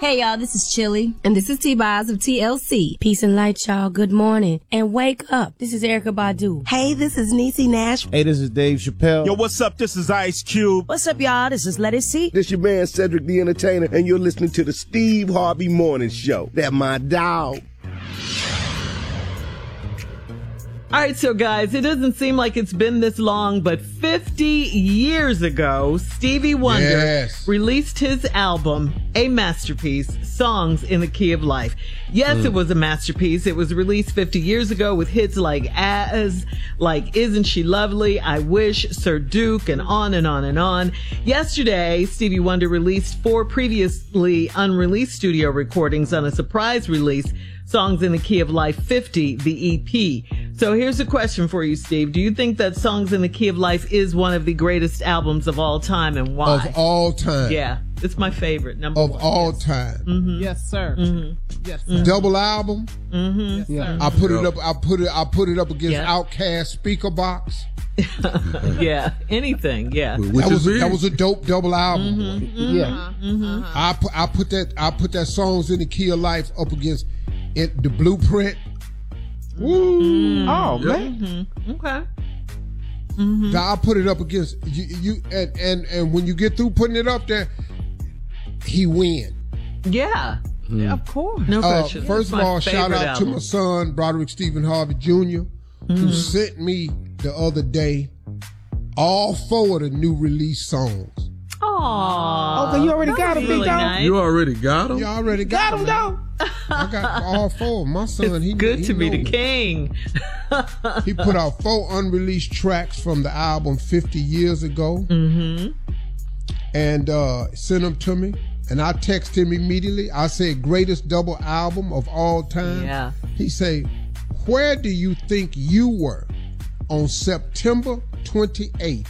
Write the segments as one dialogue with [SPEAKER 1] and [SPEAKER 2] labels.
[SPEAKER 1] Hey, y'all, this is Chili.
[SPEAKER 2] And this is T-Boz of TLC. Peace and light, y'all. Good morning. And wake up. This is Erykah Badu.
[SPEAKER 3] Hey, this is Niecy Nash.
[SPEAKER 4] Hey, this is Dave Chappelle.
[SPEAKER 5] Yo, what's up? This is Ice Cube.
[SPEAKER 6] What's up, y'all? This is Let It See.
[SPEAKER 7] This your man, Cedric the Entertainer, and you're listening to the Steve Harvey Morning Show. That my dog.
[SPEAKER 8] All right, so guys, it doesn't seem like it's been this long, but 50 years ago, Stevie Wonder released his album, a masterpiece, Songs in the Key of Life. Yes, it was a masterpiece. It was released 50 years ago with hits like As, like Isn't She Lovely, I Wish, Sir Duke, and on and on and on. Yesterday, Stevie Wonder released 4 previously unreleased studio recordings on a surprise release, Songs in the Key of Life 50, the EP. So here's a question for you, Steve. Do you think that Songs in the Key of Life is one of the greatest albums of all time, and why?
[SPEAKER 9] Of all time.
[SPEAKER 8] Yeah, it's my favorite, number one.
[SPEAKER 9] Of all time.
[SPEAKER 8] Mm-hmm.
[SPEAKER 10] Yes, sir.
[SPEAKER 8] Mm-hmm.
[SPEAKER 10] Yes, sir.
[SPEAKER 9] Double album.
[SPEAKER 8] Mm-hmm.
[SPEAKER 10] Yes, sir.
[SPEAKER 9] I put it up. I put it up against Outkast Speaker Box.
[SPEAKER 8] Yeah, anything. Yeah,
[SPEAKER 9] that was a dope double album.
[SPEAKER 8] Mm-hmm.
[SPEAKER 9] Yeah,
[SPEAKER 8] mm-hmm.
[SPEAKER 9] I put that Songs in the Key of Life up against the Blueprint.
[SPEAKER 8] Mm-hmm.
[SPEAKER 10] Oh man.
[SPEAKER 8] Mm-hmm. Okay. Mm-hmm.
[SPEAKER 9] I put it up against you and when you get through putting it up there, he win.
[SPEAKER 8] Yeah.
[SPEAKER 10] Of course.
[SPEAKER 8] No question.
[SPEAKER 9] First of all, shout out to my son, Broderick Stephen Harvey Jr., who sent me the other day all 4 of the new release songs.
[SPEAKER 8] Aww.
[SPEAKER 10] Okay, you already got them, big dog.
[SPEAKER 8] Nice.
[SPEAKER 11] You already got them?
[SPEAKER 9] You already got them,
[SPEAKER 10] dog.
[SPEAKER 9] I got all 4. My son,
[SPEAKER 8] It's
[SPEAKER 9] he
[SPEAKER 8] good to be the
[SPEAKER 9] knows.
[SPEAKER 8] king.
[SPEAKER 9] He put out 4 unreleased tracks from the album 50 years ago.
[SPEAKER 8] Mm-hmm.
[SPEAKER 9] And sent them to me. And I text him immediately. I said, greatest double album of all time.
[SPEAKER 8] Yeah.
[SPEAKER 9] He say, where do you think you were on September 28th,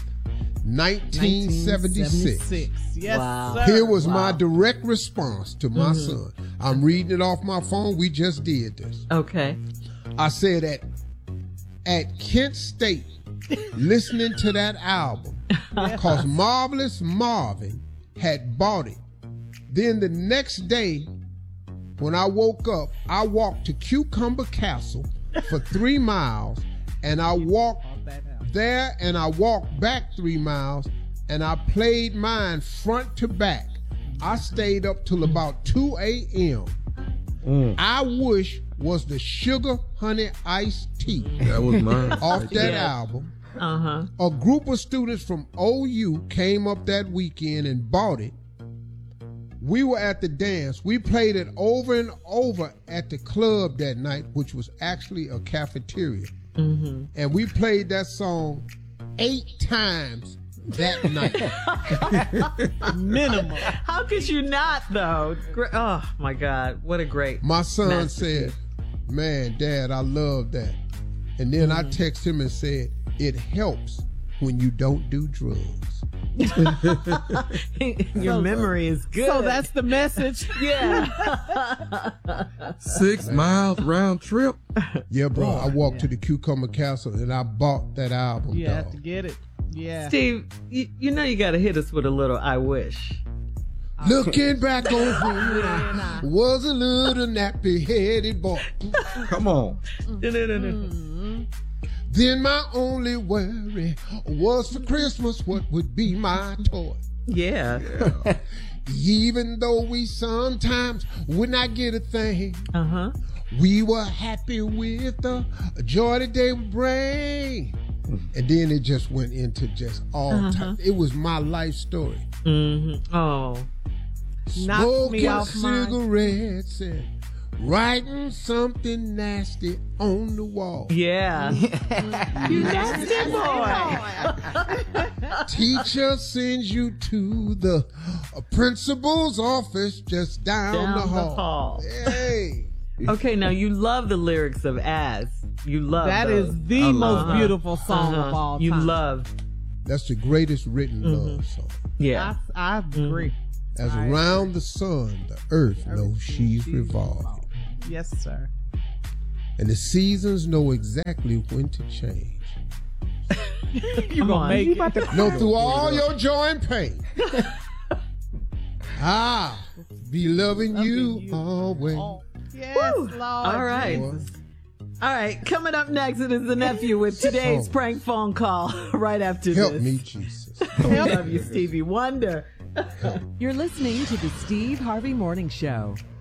[SPEAKER 9] 1976?
[SPEAKER 10] Yes,
[SPEAKER 8] Wow.
[SPEAKER 10] sir.
[SPEAKER 9] Here was my direct response to my son. I'm reading it off my phone. We just did this.
[SPEAKER 8] Okay.
[SPEAKER 9] I said at Kent State, listening to that album, because Marvelous Marvin had bought it. Then the next day, when I woke up, I walked to Cucumber Castle for 3 miles, and I walked there and I walked back 3 miles, and I played mine front to back. I stayed up till about 2 a.m. I Wish was the Sugar Honey Iced Tea.
[SPEAKER 11] That was mine.
[SPEAKER 9] Off that album.
[SPEAKER 8] Uh-huh.
[SPEAKER 9] A group of students from OU came up that weekend and bought it. We were at the dance. We played it over and over at the club that night, which was actually a cafeteria.
[SPEAKER 8] Mm-hmm.
[SPEAKER 9] And we played that song 8 times that night.
[SPEAKER 10] Minimum.
[SPEAKER 8] How could you not, though? Oh, my God. What a great
[SPEAKER 9] My son
[SPEAKER 8] masterpiece.
[SPEAKER 9] said, man, Dad, I love that. And then I texted him and said, it helps when you don't do drugs.
[SPEAKER 8] Your memory is good.
[SPEAKER 10] So that's the message.
[SPEAKER 8] Yeah.
[SPEAKER 11] 6 miles round trip.
[SPEAKER 9] Yeah, bro. I walked to the Cucumber Castle and I bought that album,
[SPEAKER 10] You have to
[SPEAKER 9] dog.
[SPEAKER 10] get it. Yeah.
[SPEAKER 8] Steve, you know you got to hit us with a little I wish.
[SPEAKER 9] Looking back on when I was a little nappy-headed boy.
[SPEAKER 11] Come on.
[SPEAKER 9] Then my only worry was for Christmas what would be my toy.
[SPEAKER 8] Yeah.
[SPEAKER 9] Even though we sometimes would not get a thing, we were happy with the joy that they would bring. And then it just went into just all time. It was my life story.
[SPEAKER 8] Mm-hmm. Oh.
[SPEAKER 10] Knocks me
[SPEAKER 9] Smoking
[SPEAKER 10] off my
[SPEAKER 9] cigarettes and writing something nasty on the wall.
[SPEAKER 8] Yeah. You nasty boy.
[SPEAKER 9] Teacher sends you to the principal's office just down the hall. Hey.
[SPEAKER 8] Okay, now you love the lyrics of As. You love
[SPEAKER 10] That
[SPEAKER 8] those.
[SPEAKER 10] is the most beautiful song of all time.
[SPEAKER 8] You love.
[SPEAKER 9] That's the greatest written love song.
[SPEAKER 8] Yeah.
[SPEAKER 10] I agree.
[SPEAKER 9] As around the sun, the earth knows she's revolving.
[SPEAKER 10] Yes, sir.
[SPEAKER 9] And the seasons know exactly when to change.
[SPEAKER 10] You gonna make it.
[SPEAKER 9] No, through all your joy and pain, Be loving you always.
[SPEAKER 10] Yes,
[SPEAKER 8] Woo.
[SPEAKER 10] Lord.
[SPEAKER 8] All right.
[SPEAKER 10] Jesus.
[SPEAKER 8] All right. Coming up next, it is the nephew with today's prank phone call right after
[SPEAKER 9] Help
[SPEAKER 8] this.
[SPEAKER 9] me, Jesus.
[SPEAKER 8] I love you, Stevie Wonder.
[SPEAKER 1] You're listening to the Steve Harvey Morning Show.